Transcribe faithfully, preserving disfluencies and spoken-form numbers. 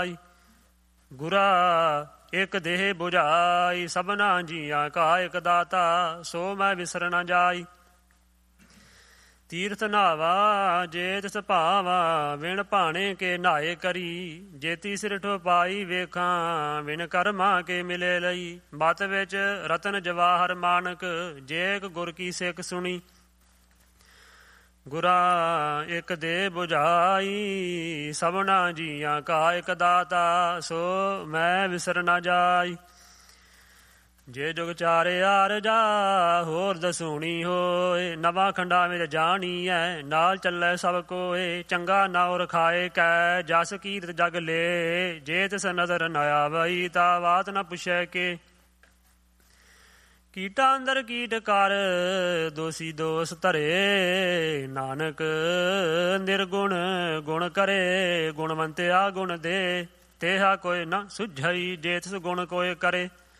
ਗੁਰਾ ਇਕ ਦੇਹ ਬੁਝਾਈ, ਸਭਨਾ ਜੀਆਂ ਕਾ ਇਕ ਦਾਤਾ, ਸੋ ਮੈਂ ਵਿਸਰ ਨਾ ਜਾਈ। ਤੀਰਥ ਨਾਵਾ ਜੇ ਤਿਸ ਭਾਵਾ, ਵਿਣ ਭਾਣੇ ਕੇ ਨਾਏ ਕਰੀ, ਜੇਤੀ ਸਿਰਠ ਪਾਈ ਵੇਖਾਂ, ਵਿਣ ਕਰਮਾਂ ਕੇ ਮਿਲੇ ਲਈ। ਬਤ ਵਿੱਚ ਰਤਨ ਜਵਾਹਰ ਮਾਨਕ, ਜੇ ਇਕ ਗੁਰ ਕੀ ਸਿੱਖ ਸੁਣੀ। ਗੁਰਾ ਇਕ ਦੇ ਬੁਝਾਈ, ਸਭਨਾ ਜੀਆਂ ਕਾ ਇਕ ਦਾਤਾ, ਸੋ ਮੈਂ ਵਿਸਰ ਨਾ ਜਾਈ। ਜੇ ਜੁਗ ਚਾਰਿਆ ਰਜਾ, ਹੋਰ ਦਸੂਣੀ ਹੋਏ, ਨਵਾਂ ਖੰਡਾ ਵਿੱਚ ਜਾਣੀਐ, ਨਾਲ ਚੱਲੇ ਸਭ ਕੋਏ। ਚੰਗਾ ਨਾਉ ਰਖਾਏ ਕੈ, ਜਸ ਕੀਰਤ ਜਗ ਲੇ, ਜੇ ਤਿਸ ਨਜ਼ਰ ਨ ਆਵਈ, ਤਾ ਬਾਤ ਨ ਪੁੱਛੈ ਕੇ। ਕੀਟਾਂ ਅੰਦਰ ਕੀਟ ਕਰ, ਦੋਸੀ ਦੋਸ ਧਰੇ, ਨਾਨਕ ਨਿਰਗੁਣ ਗੁਣ ਕਰੇ। ਗੁਣਵੰਤਿਆ ਗੁਣ ਦੇ, ਤੇਹਾ ਕੋਈ ਨ ਸੁਝਈ, ਜੇ ਤਿਸ ਗੁਣ ਕੋਇ ਕਰੇ।